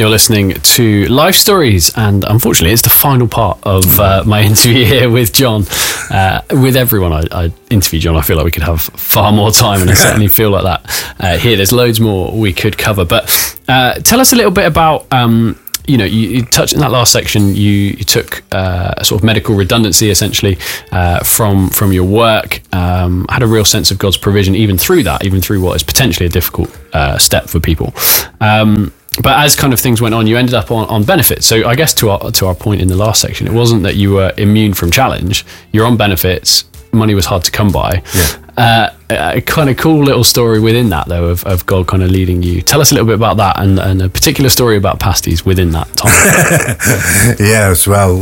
You're listening to Life Stories, and unfortunately it's the final part of my interview here with John. With everyone I interview John, I feel like we could have far more time, and I certainly feel like that here. There's loads more we could cover, but tell us a little bit about you touched in that last section. You took a sort of medical redundancy essentially from your work. Had a real sense of God's provision even through what is potentially a difficult step for people. But as kind of things went on, you ended up on benefits. So I guess to our point in the last section, it wasn't that you were immune from challenge. You're on benefits. Money was hard to come by. Yeah. A kind of cool little story within that, though, of God kind of leading you. Tell us a little bit about that, and a particular story about pasties within that time. Yeah, as well.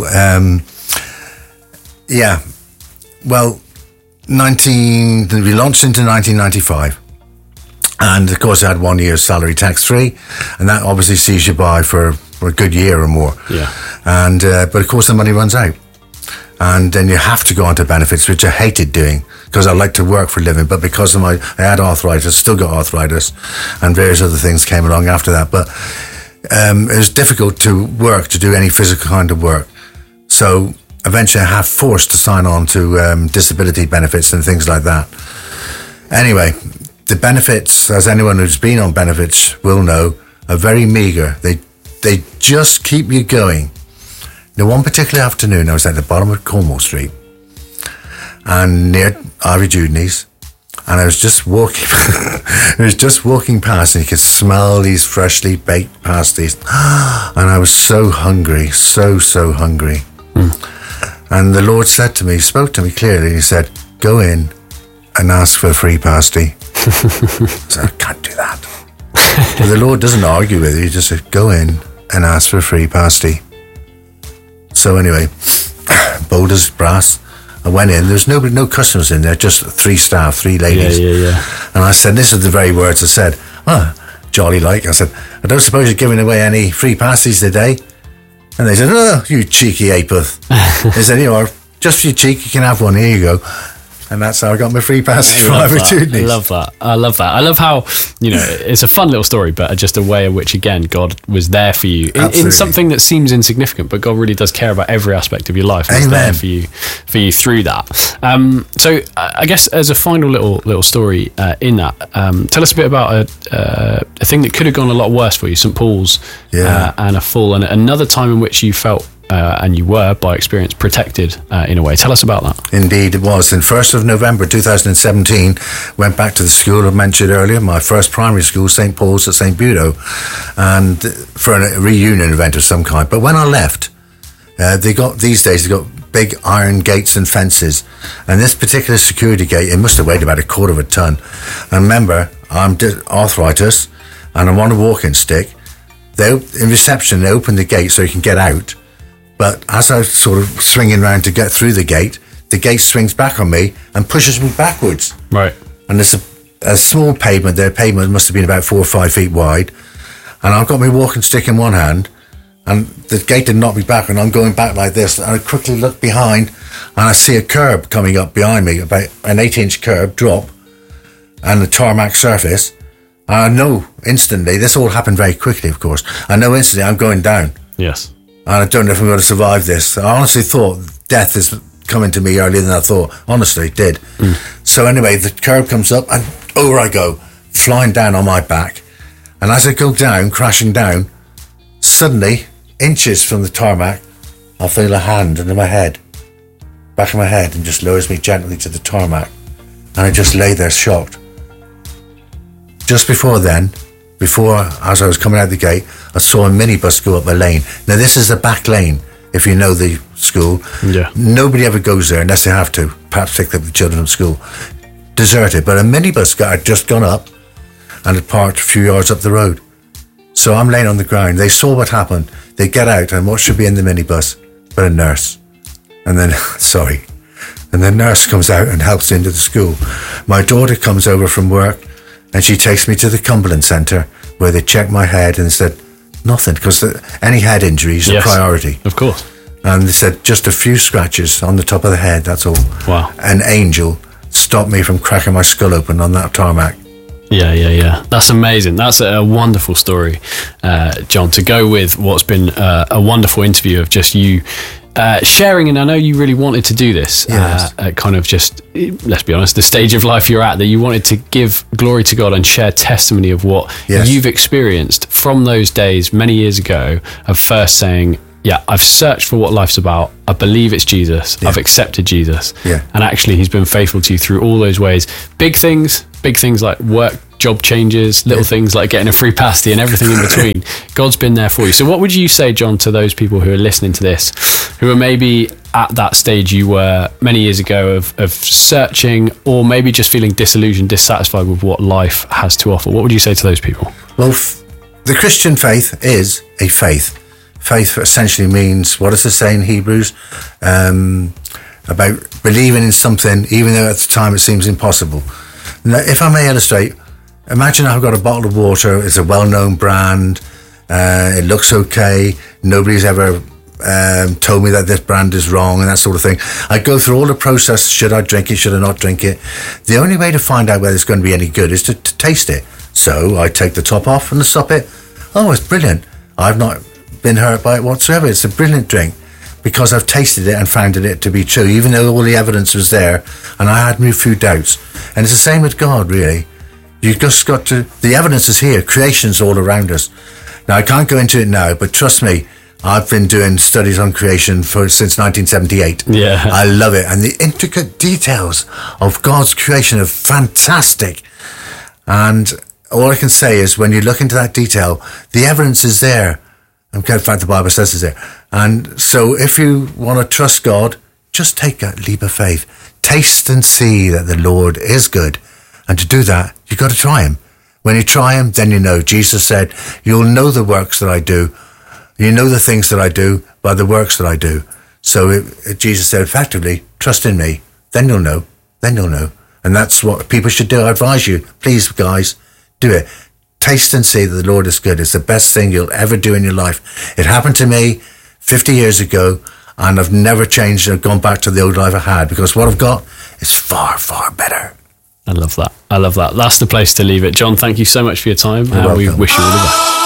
Well, we launched into 1995. And of course, I had 1 year's salary tax-free, and that obviously sees you by for a good year or more. Yeah. And but of course, the money runs out, and then you have to go onto benefits, which I hated doing because I like to work for a living. But because of I had arthritis, still got arthritis, and various other things came along after that. But it was difficult to do any physical kind of work. So eventually, I have forced to sign on to disability benefits and things like that. Anyway. The benefits, as anyone who's been on benefits will know, are very meagre. They just keep you going. Now, one particular afternoon, I was at the bottom of Cornwall Street and near Ivy Judeney's, and I was just walking. I was just walking past, and you could smell these freshly baked pasties, and I was so hungry, so hungry. And the Lord spoke to me clearly, and He said, "Go in and ask for a free pasty." So I can't do that. But the Lord doesn't argue with you. He just said, go in and ask for a free pasty. So anyway, bold as brass, I went in. There's no customers in there, just three ladies. Yeah. And I said, this is the very words I said. Jolly like. I said, I don't suppose you're giving away any free pasties today? And they said, oh, you cheeky apeth. They said, just for your cheek, you can have one. Here you go. And that's how I got my free passes from Ivy Judeney's. I love that. I love how, it's a fun little story, but just a way in which, again, God was there for you in something that seems insignificant, but God really does care about every aspect of your life. And Amen. He's there for you through that. So I guess as a final little story in that, tell us a bit about a thing that could have gone a lot worse for you, St. Paul's, and a fall, and another time in which you felt and you were, by experience, protected in a way. Tell us about that. Indeed, it was. On 1st of November 2017, went back to the school I mentioned earlier, my first primary school, St. Paul's at St. Budo, and for a reunion event of some kind. But when I left, they've got big iron gates and fences. And this particular security gate, it must have weighed about 1/4 of a ton. And remember, I'm arthritis, and I'm on a walking stick. In reception, they opened the gate so you can get out. But as I was sort of swinging around to get through the gate swings back on me and pushes me backwards. Right. And there's a small pavement there. Pavement must have been about 4 or 5 feet wide. And I've got my walking stick in one hand, and the gate did knock me back, and I'm going back like this. And I quickly look behind, and I see a curb coming up behind me, about an 8-inch curb drop, and the tarmac surface. And I know instantly, this all happened very quickly, of course. I know instantly I'm going down. Yes. And I don't know if I'm going to survive this. I honestly thought death is coming to me earlier than I thought. Honestly, it did. So anyway, the curb comes up, and over I go, flying down on my back. And as I go down, crashing down, suddenly, inches from the tarmac, I feel a hand under my head, back of my head, and just lowers me gently to the tarmac. And I just lay there shocked. Just before then, as I was coming out the gate, I saw a minibus go up a lane. Now, this is the back lane, if you know the school. Yeah. Nobody ever goes there unless they have to, perhaps take the children from school. Deserted. But a minibus had just gone up and had parked a few yards up the road. So I'm laying on the ground. They saw what happened. They get out, and what should be in the minibus but a nurse. And then, and the nurse comes out and helps into the school. My daughter comes over from work, and she takes me to the Cumberland Centre, where they checked my head and said nothing, because any head injuries are priority. Of course. And they said just a few scratches on the top of the head, that's all. Wow. An angel stopped me from cracking my skull open on that tarmac. Yeah. That's amazing. That's a wonderful story, John, to go with what's been a wonderful interview of just you sharing. And I know you really wanted to do this, Yes. kind of just, let's be honest, the stage of life you're at, that you wanted to give glory to God and share testimony of what Yes. you've experienced from those days many years ago of first saying, yeah, I've searched for what life's about. I believe it's Jesus. Yeah. I've accepted Jesus. Yeah. And actually he's been faithful to you through all those ways. Big things like work, job changes, little things like getting a free pasty and everything in between. God's been there for you. So what would you say, John, to those people who are listening to this, who are maybe at that stage you were many years ago of searching, or maybe just feeling disillusioned, dissatisfied with what life has to offer? What would you say to those people? Well, the Christian faith is a faith. Faith essentially means, what does it say in Hebrews? About believing in something, even though at the time it seems impossible. Now, if I may illustrate, imagine I've got a bottle of water. It's a well-known brand. It looks okay. Nobody's ever told me that this brand is wrong and that sort of thing. I go through all the process. Should I drink it? Should I not drink it? The only way to find out whether it's going to be any good is to taste it. So I take the top off and the stop it. Oh, it's brilliant. I've not been hurt by it whatsoever. It's a brilliant drink because I've tasted it and found it to be true, even though all the evidence was there and I had a few doubts. And it's the same with God, really. You've just got to, the evidence is here. Creation's all around us. Now, I can't go into it now, but trust me, I've been doing studies on creation since 1978. Yeah. I love it. And the intricate details of God's creation are fantastic. And all I can say is when you look into that detail, the evidence is there. In fact, the Bible says it's there. And so if you want to trust God, just take a leap of faith. Taste and see that the Lord is good. And to do that, you've got to try him. When you try him, then you know. Jesus said, you'll know the works that I do. You know the things that I do by the works that I do. So Jesus said, effectively, trust in me. Then you'll know. Then you'll know. And that's what people should do. I advise you, please, guys, do it. Taste and see that the Lord is good. It's the best thing you'll ever do in your life. It happened to me 50 years ago, and I've never changed or gone back to the old life I had, because what I've got is far, far better. I love that. That's the place to leave it. John, thank you so much for your time. You're welcome. We wish you all the best.